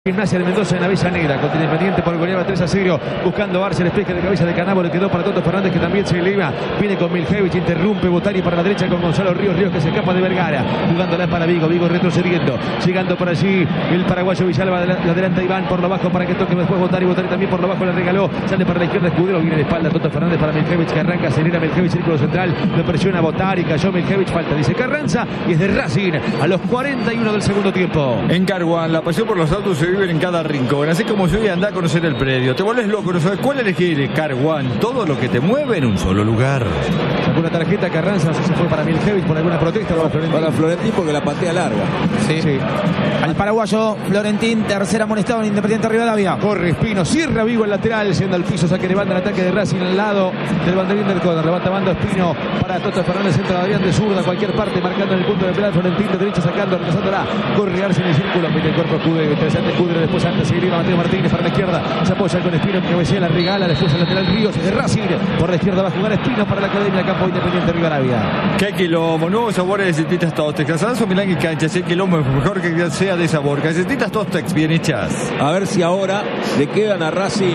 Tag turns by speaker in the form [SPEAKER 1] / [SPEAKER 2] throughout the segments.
[SPEAKER 1] Gimnasia de Mendoza en la Avellaneda, contra Independiente por goleada 3-0, buscando Arce, el despeje de cabeza de Canabo, le quedó para Toto Fernández que también se eleva, viene con Miljevic, interrumpe Botari para la derecha con Gonzalo Ríos que se escapa de Vergara, jugándola para Vigo retrocediendo, llegando por allí el paraguayo Villalba, la adelanta Iván por lo bajo para que toque después Botari también por lo bajo le regaló, sale para la izquierda Escudero, viene de espalda Toto Fernández para Miljevic que arranca, acelera Miljevic, círculo central, lo presiona Botari, cayó Miljevic, falta, dice Carranza y es de Racing a los 41 del segundo tiempo.
[SPEAKER 2] En Carguán, la pasión por los autos se vive en cada rincón. Así como yo, y anda a conocer el predio. Te vuelves loco, no sabes cuál elegir. Carguán, todo lo que te mueve en un solo lugar.
[SPEAKER 1] Sacó una tarjeta Carranza, no sé si fue para Miljevic por alguna protesta o
[SPEAKER 3] para Florentín porque la patea larga.
[SPEAKER 1] Sí.
[SPEAKER 4] Al paraguayo Florentín, tercer amonestado en Independiente Rivadavia.
[SPEAKER 1] Corre Espino, cierra Vigo el lateral, siendo al piso, saque de banda el ataque de Racing al lado del banderín del córner. Levanta banda Espino para Toto Fernández, centro de Adrián de zurda, cualquier parte, marcando en el punto de penal. Florentín de derecha sacando, regresándola. Corre Arce en el círculo, mete el cuerpo Escudero, interesante Escudero, después antes se grima Mateo Martínez para la izquierda, se apoya con Espino, que cabecea la regala, después el lateral Ríos de Racing, por la izquierda va a jugar Espino para la Academia Campo Independiente Rivadavia.
[SPEAKER 2] ¿Qué quilombo? Nuevos sabores de Cestitas Tostex, Casazo, Milán y Cancha, ese quilombo es mejor que sea de sabor. Cestitas Tostex bien hechas.
[SPEAKER 3] A ver si ahora le quedan a Racing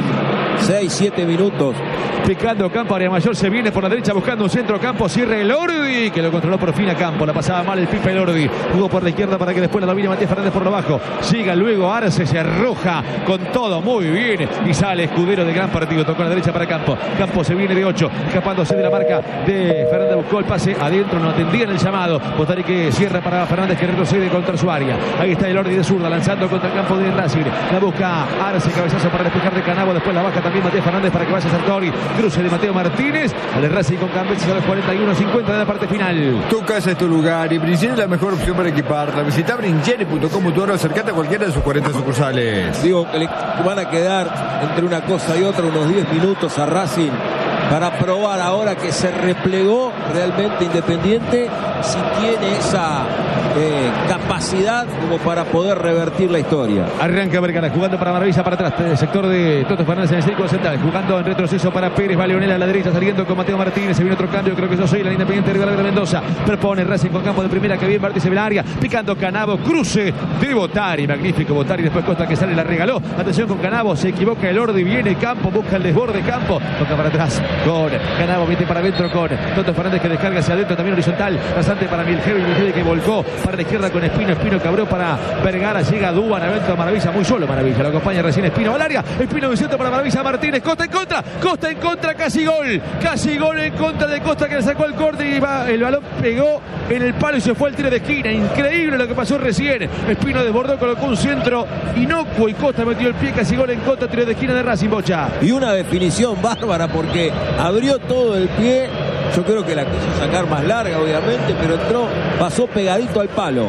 [SPEAKER 3] 6-7 minutos.
[SPEAKER 1] Picando Campo, área mayor, se viene por la derecha buscando un centro Campo, cierra el Ordi, que lo controló por fin a Campo, la pasaba mal el Pipa el Ordi, jugó por la izquierda para que después la domine Matías Fernández por lo bajo, siga luego Arce, se arroja con todo, muy bien, y sale Escudero de gran partido, tocó a la derecha para Campo, Campo se viene de 8, escapándose de la marca de Fernández, buscó el pase adentro, no atendían el llamado, Botari que cierra para Fernández que retrocede contra su área, ahí está el Ordi de zurda, lanzando contra el campo de Racing, la busca Arce, cabezazo para despejar de Canabo, después la baja también Matías Fernández para que vaya Sartori, cruce de Mateo Martínez, al Racing con Cambeses a los 41-50 de la parte final.
[SPEAKER 2] Tu casa es tu lugar y Bringieri es la mejor opción para equiparla. Visita bringieri.com.ar o acercate a cualquiera de sus 40 sucursales.
[SPEAKER 3] Digo que le van a quedar entre una cosa y otra unos 10 minutos a Racing para probar ahora que se replegó realmente Independiente, si tiene esa capacidad como para poder revertir la historia.
[SPEAKER 1] Arranca Vergara jugando para Maravilla para atrás, el sector de Toto Fernández en el círculo central, jugando en retroceso para Pérez, va Leonel a la derecha, saliendo con Mateo Martínez, se viene otro cambio, creo que yo soy la Independiente Rivadavia de Mendoza, propone Racing con campo de primera, que bien vértice del área, picando Canabo, cruce de Botari, magnífico Botari, después Costa que sale, la regaló, atención con Canabo, se equivoca el Ordi, viene Campo, busca el desborde Campo, toca para atrás, con Canabo, mete para adentro con Toto Fernández que descarga hacia adentro, también horizontal, rasante para Miljevic que volcó para la izquierda con Espino, Espino que abrió para Vergara, llega Duban, evento a Maravilla, muy solo Maravilla, lo acompaña recién Espino al área, Espino Vicente para Maravilla, Martínez, Costa en contra, casi gol en contra de Costa que le sacó el corte y el balón pegó en el palo y se fue al tiro de esquina, increíble lo que pasó recién, Espino desbordó, colocó un centro inocuo y Costa metió el pie, casi gol en contra, tiro de esquina de Racing, Bocha.
[SPEAKER 3] Y una definición bárbara porque abrió todo el pie, yo creo que la quiso sacar más larga obviamente, pero entró, pasó pegadito al palo.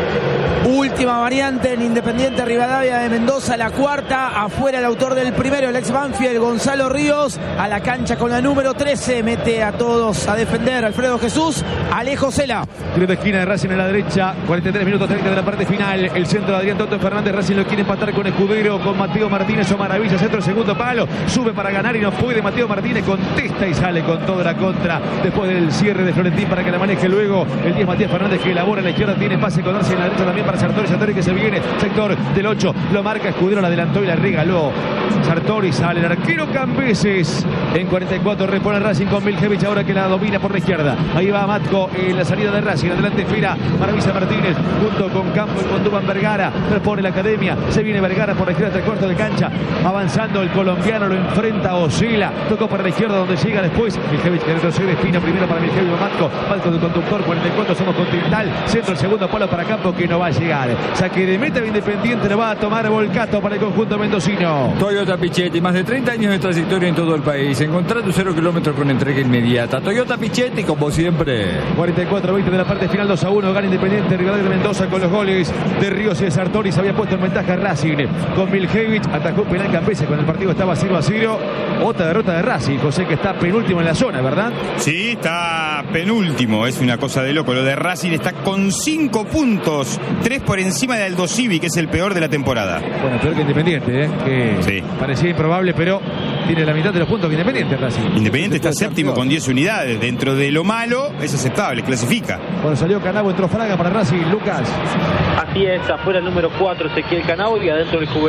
[SPEAKER 4] Última variante en Independiente Rivadavia de Mendoza, la cuarta, afuera el autor del primero, el ex Banfield, Gonzalo Ríos, a la cancha con la número 13, mete a todos a defender Alfredo Jesús, Alejo Cela.
[SPEAKER 1] Tiro de esquina de Racing a la derecha, 43 minutos 30 de la parte final, el centro de Adrián Toto Fernández, Racing lo quiere empatar con Escudero, con Mateo Martínez, o Maravilla, centro segundo palo, sube para ganar y no puede, Mateo Martínez contesta y sale con toda la contra, después del cierre de Florentín para que la maneje luego el 10 Matías Fernández que elabora a la izquierda, tiene pase con Arce en la derecha también para Sartori que se viene, sector del 8, lo marca Escudero, la adelantó y la regaló. Sartori sale, el arquero Cambeses en 44, repone Racing con Miljevic ahora que la domina por la izquierda. Ahí va Matco en la salida de Racing, adelante Fira, Maravilla Martínez junto con Campo y con Duban Vergara, repone la Academia, se viene Vergara por la izquierda hasta el cuarto de cancha, avanzando el colombiano, lo enfrenta Oscila, tocó para la izquierda donde llega después Miljevic que retrocede, Espino primero para Miljevic, Matco de conductor, 44, somos continental, centro el segundo palo para Campo que no va a llegar. Saque de meta Independiente, lo va a tomar Volcato para el conjunto mendocino.
[SPEAKER 2] Toyota Pichetti, más de 30 años de trayectoria en todo el país. Encontrá tu 0 kilómetros con entrega inmediata. Toyota Pichetti, como siempre.
[SPEAKER 1] 44-20 de la parte final, 2-1, gana Independiente Rivadavia de Mendoza con los goles de Ríos y de Sartori. Se había puesto en ventaja Racing con Miljevic, atajó penal Cambeses cuando el partido estaba 0-0. Otra derrota de Racing, José, que está penúltimo en la zona, ¿verdad?
[SPEAKER 5] Sí, está penúltimo, es una cosa de loco. Lo de Racing está con 5 puntos, 3 por encima de Aldo Civi, que es el peor de la temporada.
[SPEAKER 1] Bueno, peor que Independiente, que sí. Parecía improbable, pero tiene la mitad de los puntos que Independiente, Racing.
[SPEAKER 5] Independiente está séptimo con 10 unidades. Dentro de lo malo es aceptable, clasifica.
[SPEAKER 1] Cuando salió Canavo entró Fraga para Racing. Lucas.
[SPEAKER 6] Así es, afuera el número 4, Ezequiel Canavo, y adentro el juvenil